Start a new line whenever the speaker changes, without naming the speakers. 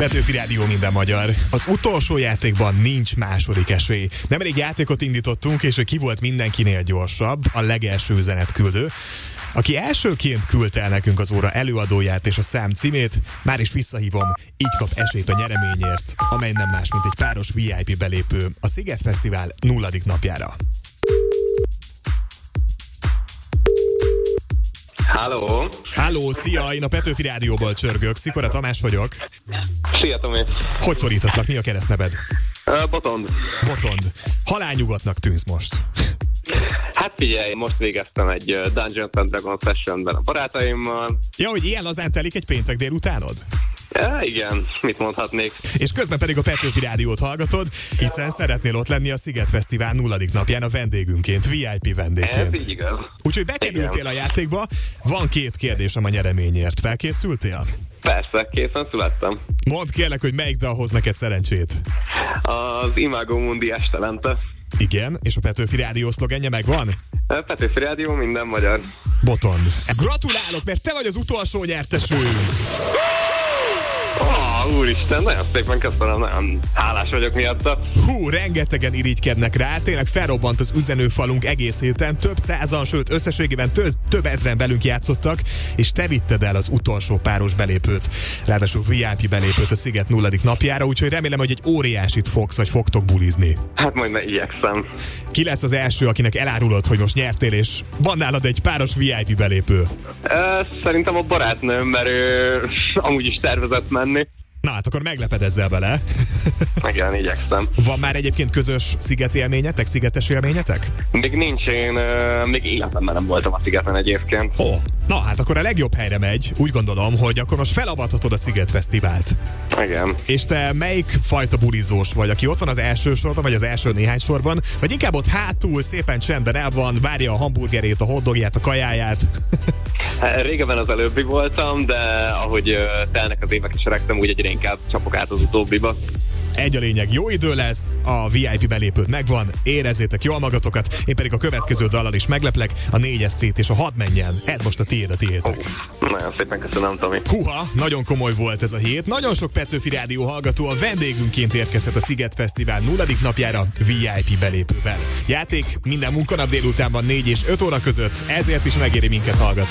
Petőfi Rádió, minden magyar. Az utolsó játékban nincs második esély. Nemrég játékot indítottunk, és hogy ki volt mindenkinél gyorsabb, a legelső üzenetküldő. Aki elsőként küldte el nekünk az óra előadóját és a szám címét, már is visszahívom, így kap esélyt a nyereményért, amely nem más, mint egy páros VIP belépő a Sziget Fesztivál 0. napjára.
Halló!
Halló, szia! Én a Petőfi Rádióból csörgök. Szikora Tamás vagyok.
Szia, Tomi!
Hogy szólítatlak? Mi a keresztneved?
Botond.
Botond. Halálnyugodtnak tűnsz most.
Hát figyelj, most végeztem egy Dungeons & Dragons sessionben a barátaimmal.
Ja, hogy ilyen lazán telik egy péntek délutánod?
Igen, mit mondhatnék.
És közben pedig a Petőfi Rádiót hallgatod, hiszen szeretnél ott lenni a Sziget Fesztivál 0. napján a vendégünként, VIP vendégként.
Ez így igaz.
Úgyhogy bekerültél a játékba, van 2 kérdésem a nyereményért. Felkészültél?
Persze, készen születtem.
Mondd kérlek, hogy melyik dal hoz neked szerencsét.
Az Imago Mundi estelente.
Igen, és a Petőfi Rádió szlogenje megvan?
Petőfi Rádió, minden magyar.
Botond. Gratulálok, mert te vagy az utolsó nyertesünk!
Úristen, nagyon szépen köszönöm, nagyon hálás vagyok miatta.
Hú, rengetegen irigykednek rá, tényleg felrobbant az üzenőfalunk egész héten, több százan, sőt összességében több ezren velünk játszottak, és te vitted el az utolsó páros belépőt, ráadásul VIP belépőt a Sziget 0. napjára, úgyhogy remélem, hogy egy óriásit fogsz, vagy fogtok bulizni.
Hát majd igyekszem.
Ki lesz az első, akinek elárulod, hogy most nyertél, és van nálad egy páros VIP belépő?
Szerintem a barátnőm, mert ő amúgy is tervezett menni.
Na hát akkor megleped ezzel vele.
Igen, igyekszem.
Van már egyébként közös sziget élményetek, szigetes élményetek?
Még nincs, én még életemben nem voltam a szigeten egyébként.
Ó, na hát akkor a legjobb helyre megy. Úgy gondolom, hogy akkor most felavathatod a Sziget Fesztivált.
Igen.
És te melyik fajta bulizós vagy, aki ott van az első sorban, vagy az első néhány sorban, vagy inkább ott hátul szépen csendben el van, várja a hamburgerét, a hotdogját, a kajáját?
Régebben az előbbi voltam, de ahogy telnek az évek és öregtem, úgy egyre inkább csapok át az utóbbiba.
Egy a lényeg, jó idő lesz, a VIP belépőd megvan, érezzétek jól magatokat, én pedig a következő dallal is megleplek, a 4-es Street és a Hadd menjen, ez most a tiéd, a tiétek.
Nagyon szépen köszönöm, Tomi.
Huha, nagyon komoly volt ez a hét, nagyon sok Petőfi Rádió hallgató a vendégünként érkezett a Sziget Fesztivál 0. napjára VIP belépővel. Játék minden munkanap délutánban 4 és 5 óra között, ezért is megéri minket hallgatni.